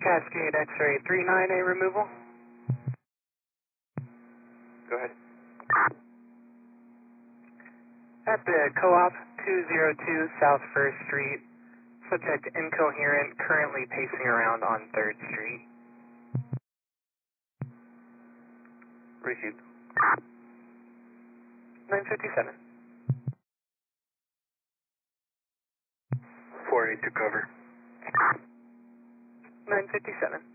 Cascade X-ray 39A removal. Go ahead. At the Co-op 202 South 1st Street, subject incoherent, currently pacing around on 3rd Street. Received. 957. 4-8 to cover. 957.